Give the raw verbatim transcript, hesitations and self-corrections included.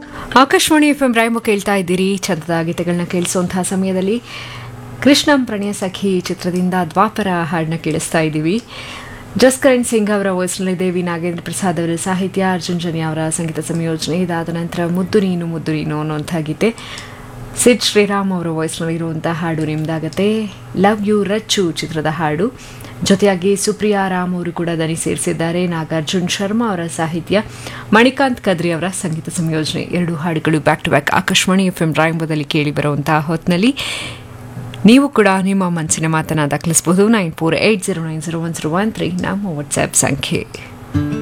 Akashvani F M ರಾಯಮು ಕೇಳ್ತಾ ಇದ್ದೀರಿ. ಚಂದದ ಗೀತೆಗಳನ್ನ ಕೇಳಿಸುವಂತಹ ಸಮಯದಲ್ಲಿ ಕೃಷ್ಣಂ ಪ್ರಣಯ ಸಖಿ ಚಿತ್ರದಿಂದ ದ್ವಾಪರ ಹಾಡನ್ನ ಕೇಳಿಸ್ತಾ ಇದ್ದೀವಿ. ಜಸ್ಕರಣ್ ಸಿಂಗ್ ಅವರ ವಾಯ್ಸ್ನಲ್ಲಿದೆ, ವಿ ನಾಗೇಂದ್ರ ಪ್ರಸಾದ್ ಅವರ ಸಾಹಿತ್ಯ, ಅರ್ಜುನ್ ಜನಿ ಅವರ ಸಂಗೀತ ಸಂಯೋಜನೆ. ಇದಾದ ನಂತರ ಮುದ್ದು ನೀನು ಮುದ್ದು ನೀನು ಅನ್ನುವಂಥ ಗೀತೆ ಸಿದ್ ಶ್ರೀರಾಮ್ ಅವರ ವಾಯ್ಸ್ನಲ್ಲಿರುವಂಥ ಹಾಡು ನಿಮ್ದಾಗತ್ತೆ. ಲವ್ ಯು ರಚ್ಚು ಚಿತ್ರದ ಹಾಡು. ಜೊತೆಯಾಗಿ ಸುಪ್ರಿಯಾ ರಾಮ್ ಅವರು ಕೂಡ ದನಿ ಸೇರಿಸಿದ್ದಾರೆ. ನಾಗಾರ್ಜುನ್ ಶರ್ಮಾ ಅವರ ಸಾಹಿತ್ಯ, ಮಣಿಕಾಂತ್ ಕದ್ರಿ ಅವರ ಸಂಗೀತ ಸಂಯೋಜನೆ. ಎರಡು ಹಾಡುಗಳು back to back Akashvani F M ರಾಯಂಬದಲ್ಲಿ ಕೇಳಿ ಬರುವಂತಹ ಹೊತ್ತಿನಲ್ಲಿ ನೀವು ಕೂಡ ನಿಮ್ಮ ಮನಸ್ಸಿನ ಮಾತನ್ನು ದಾಖಲಿಸಬಹುದು. Nine four eight zero nine zero one zero one three ನಮ್ಮ ವಾಟ್ಸ್ಆ್ಯಪ್ ಸಂಖ್ಯೆ.